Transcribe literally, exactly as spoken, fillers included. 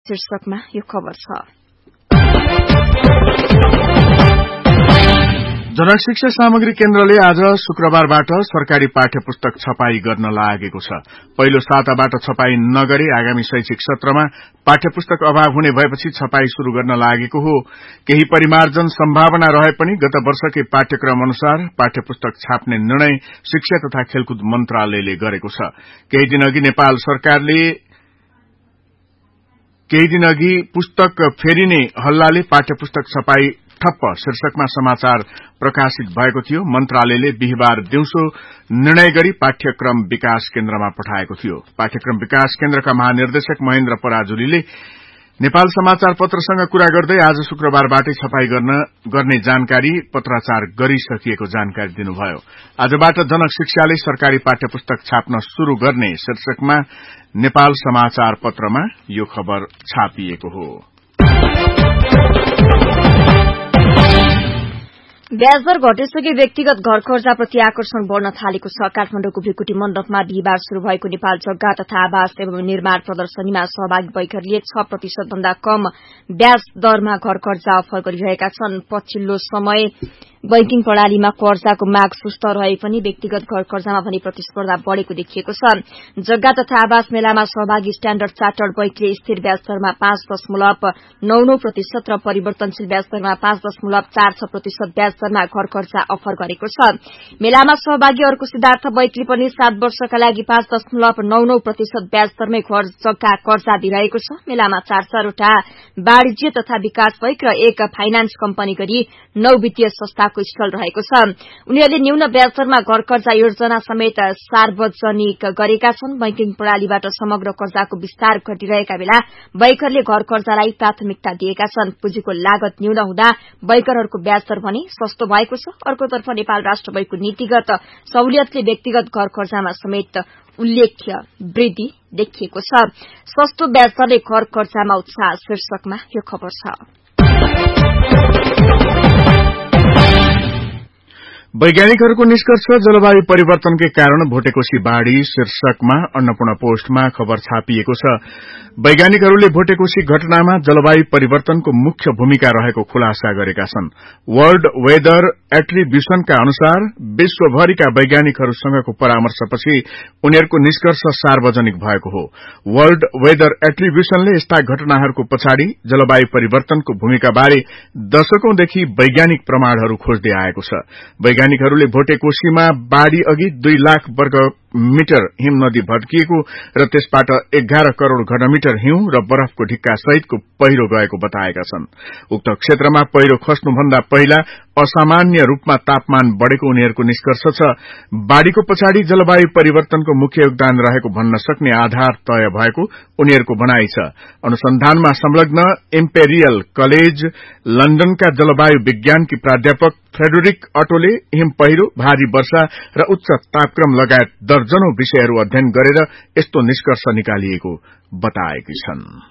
शीर्षकमा यो खबर छ। जनशिक्षा सामग्री केन्द्रले आज शुक्रबारबाट सरकारी पाठ्य पुस्तक छपाई गर्न लागेको छ। पहिलो साताबाट छपाई नगरे आगामी शैक्षिक सत्रमा पाठ्य पुस्तक अभाव हुने भएपछि छपाई शुरू गर्न लागेको हो। केही परिमार्जन सम्भावना रहे पनि गत वर्षकै पाठ्यक्रम अनुसार पाठ्य पुस्तक छाप्ने निर्णय शिक्षा तथा खेलकुद मन्त्रालयले गरेको छ। केही दिन अघि नेपाल सरकारले केही दिन अघि पुस्तक फेरिने हल्लाले पाठ्य पुस्तक छपाई ठप्प शीर्षकमा समाचार प्रकाशित भएको थियो। मन्त्रालयले बिहीबार दिउँसो निर्णय गरी पाठ्यक्रम विकास केन्द्रमा पठाएको थियो। पाठ्यक्रम विकास केन्द्रका महानिर्देशक महेन्द्र पराजुलीले नेपाल समाचार पत्रसँग कुरा गर्दै आज शुक्रबारबाटै छपाई गर्न गर्ने जानकारी पत्राचार गरिसकिएको जानकारी दिनुभयो। आजबाट जनक शिक्षाले सरकारी पाठ्य पुस्तक छाप्न शुरू गर्ने शीर्षकमा नेपाल समाचार पत्रमा यो खबर छापिएको हो। ब्याजदर घटेसँगै व्यक्तिगत घर कर्जाप्रति आकर्षण बढ़न थालेको छ। काठमाडौँको भृकुटी मण्डपमा बिहीबार शुरू भएको नेपाल जग्गा तथा आवास एवं निर्माण प्रदर्शनीमा सहभागी बैङ्करले छ प्रतिशत भन्दा कम ब्याज दरमा घर कर्जा अफर गरिरहेका छन्। पछिल्लो समय बैंकिङ प्रणालीमा कर्जाको माग सुस्त रहे पनि व्यक्तिगत घर कर्जामा भने प्रतिस्पर्धा बढ़ेको देखिएको छ। जग्गा तथा आवास मेलामा सहभागी स्ट्याण्डर्ड चार्टर्ड बैंकले स्थिर ब्याज दरमा पाँच दशमलव नौ नौ प्रतिशत र परिवर्तनशील ब्याज दरमा पाँच दशमलव चार छ प्रतिशत ब्याज दरमा घर कर्जा अफर गरेको छ। मेलामा सहभागी अर्को सिद्धार्थ बैंकले पनि सात वर्षका लागि पाँच दशमलव नौ नौ प्रतिशत ब्याज दरमै घर जग्गा कर्जा दिइरहेको छ। मेलामा चार चारवटा वाणिज्य तथा विकास बैंक र एक फाइनान्स कम्पनी गरी नौ वित्तीय संस्था स्थल रहेको छ। उनीहरूले न्यून ब्याज दरमा घर कर्जा योजना समेत सार्वजनिक गरेका छन्। बैंकिङ प्रणालीबाट समग्र कर्जाको विस्तार घटिरहेका बेला बैंकरले घर कर्जालाई प्राथमिकता दिएका छन्। पुँजीको लागत न्यून हुँदा बैंकरहरूको ब्याज दर भने सस्तो भएको छ। अर्कोतर्फ नेपाल राष्ट्र बैंकको नीतिगत सहुलियतले व्यक्तिगत घर कर्जामा समेत उल्लेख्य वृद्धि देखिएको छ। सस्तो ब्याज दरले घर कर्जामा उत्साह शीर्षकमा यो खबर छ। वैज्ञानिकहरूको निष्कर्ष जलवायु परिवर्तनकै कारण भोटेकोशी बाढ़ी शीर्षकमा अन्नपूर्ण पोस्टमा खबर छापिएको छ। वैज्ञानिकहरूले भोटेकोशी घटनामा जलवायु परिवर्तनको मुख्य भूमिका रहेको खुलासा गरेका छन्। वर्ल्ड वेदर एट्रिब्युशनका अनुसार विश्वभरिका वैज्ञानिकहरूसँगको परामर्शपछि उनीहरूको निष्कर्ष सार्वजनिक भएको हो। वर्ल्ड वेदर एट्रिब्युशनले यस्ता घटनाहरूको पछाडि जलवायु परिवर्तनको भूमिकाबारे दशकौंदेखि वैज्ञानिक प्रमाणहरू खोज्दै आएको छ। वैज्ञानिकहरूले भोटेकोशीमा बाढ़ी अघि दुई लाख वर्ग मिटर हिम नदी भत्किएको र त्यसबाट एघार करोड़ घनमिटर हिउँ र बरफको ढिक्का सहितको पहिरो गएको बताएका छन्। उक्त क्षेत्रमा पहिरो खस्नुभन्दा पहिला असामान्य रूपमा तापमान बढ़ेको उनीहरूको निष्कर्ष छ। बाढ़ीको पछाडि जलवायु परिवर्तनको मुख्य योगदान रहेको भन्न सक्ने आधार तय भएको उनीहरूको भनाइ छ। अनुसन्धानमा संलग्न इम्पेरियल कलेज लन्डनका जलवायु विज्ञानकी प्राध्यापक फ्रेडरिक अटोले हिम पहिरो, भारी वर्षा र उच्च तापक्रम लगायत दर्जनौं विषयहरू अध्ययन गरेर यस्तो निष्कर्ष निकालिएको बताएकी छन्।